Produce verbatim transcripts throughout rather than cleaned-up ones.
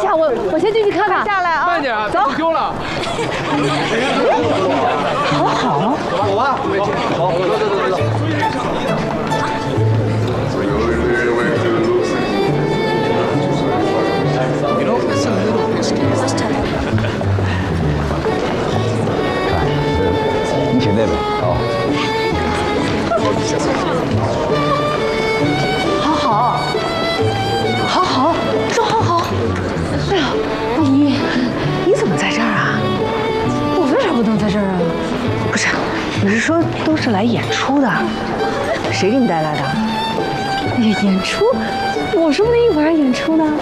呀，我我先进去看看。 下来啊， 慢点啊，走，丢了。 好好， 走吧，走，走走走走。 你请那边啊。 好好，好好，说好好。哎呀，你你怎么在这儿啊？我为啥不能在这儿啊？ 不是，你是说都是来演出的？谁给你带来的？ 演演出？我说不定一会儿演出呢。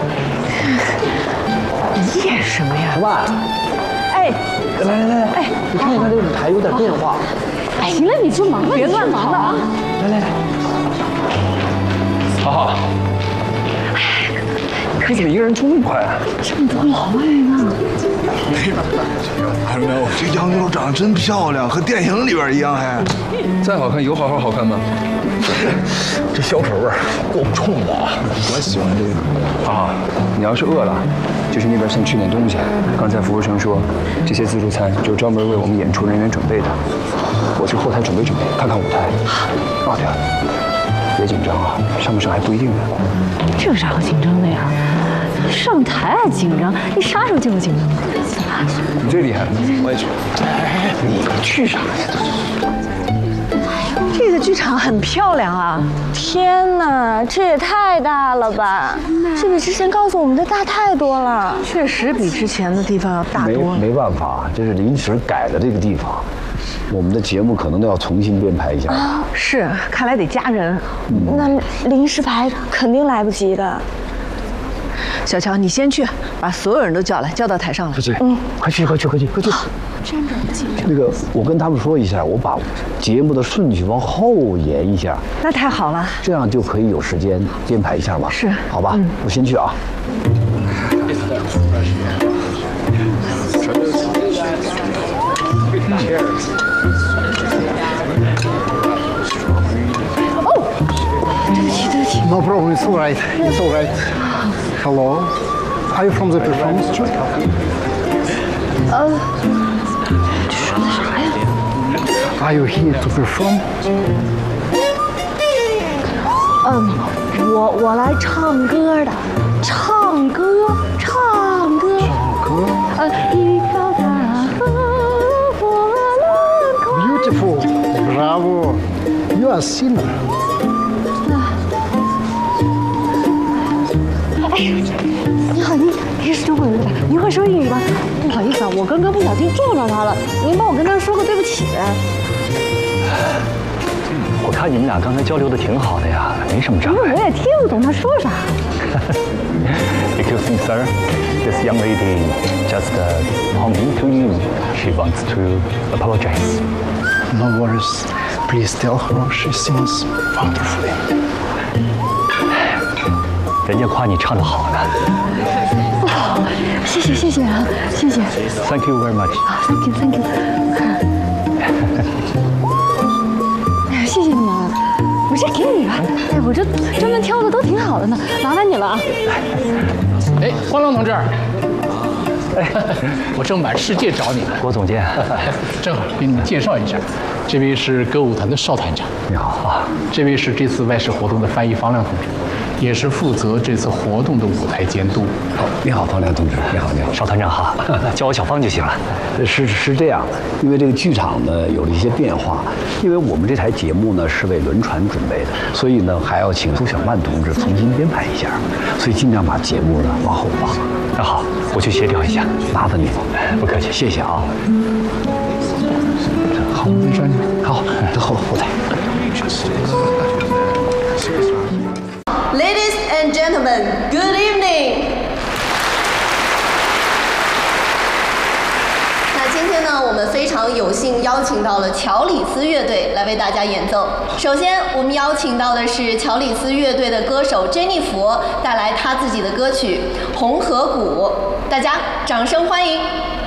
你演什么呀？ 什么？ 哎， 来来来来，哎，你看一看这个舞台有点变化。 哎，行了，你去忙吧，别乱忙了啊！ 来来来，好好。你怎么一个人这么快啊？ 这么多老外呢。 I don't know， 这洋妞长得真漂亮，和电影里边一样还。 再好看有好好好看吗？这香水味儿够冲的啊！ 我喜欢这个。 啊，你要是饿了，就去那边先吃点东西。刚才服务生说，这些自助餐就专门为我们演出人员准备的。我去后台准备准备，看看舞台。啊，对了，别紧张啊，上不上还不一定呢。 这有啥好紧张的呀？上台还紧张？你啥时候见过紧张的？ 你最厉害了，我也去。 哎，你去啥呀？这个剧场很漂亮啊！ 天哪，这也太大了吧！这比之前告诉我们的大太多了。 确实比之前的地方要大多了。 没没办法，这是临时改的这个地方，我们的节目可能都要重新编排一下。 啊、是，看来得加人。 嗯、那临时排肯定来不及的。 小乔，你先去把所有人都叫来，叫到台上来。 快去，嗯，快去，快去，快去，快去。 站着不紧张。 那个，我跟他们说一下，我把节目的顺序往后延一下。 那太好了， 这样就可以有时间编排一下嘛。 是， 好吧，嗯、我先去啊。 哦，对不起，对不起。 No problem, it's all right. It's all right. Hello. Are you from the performance troupe? 呃，这说的啥呀 Are you here to perform? 嗯，我我来唱歌的，唱歌，唱歌。 唱歌。 呃，一条大河波浪宽。 Beautiful. Bravo. You are a singer. 哎，你好，你你是中国人吧？你会说英语吗？不好意思啊，我刚刚不小心撞到他了，您帮我跟他说个对不起。 我看你们俩刚才交流的挺好的呀，没什么障碍。 因为我也听不懂他说啥。 Excuse me, sir. This young lady just uh, bumped into you. She wants to apologize. No worries. Please tell her she sings wonderfully. 人家夸你唱得好呢。 哦，谢谢谢谢啊，谢谢。 Thank you very much. 啊 ，Thank you Thank you。哎呀，谢谢你们啊，我这给你吧。哎，我这专门挑的都挺好的呢，麻烦你了啊。 哎，光良同志，哎，我正满世界找你呢。 郭总监， 正好给你们介绍一下，这位是歌舞团的邵团长。 你好啊， 这位是这次外事活动的翻译方亮同志。 也是负责这次活动的舞台监督。 哦，你好，方亮同志，你好，你好， 邵团长好，叫我小方就行了。 是是这样，因为这个剧场呢有了一些变化，因为我们这台节目呢是为轮船准备的，所以呢还要请苏小曼同志重新编排一下，所以尽量把节目呢往后放。 那好，我去协调一下， 麻烦你， 不客气， 谢谢啊。 好，没事， 好，到后后台。 Ladies and gentlemen, good evening. 那今天呢，我们非常有幸邀请到了乔里斯乐队来为大家演奏。首先，我们邀请到的是乔里斯乐队的歌手珍妮佛带来她自己的歌曲《红河谷》，大家掌声欢迎。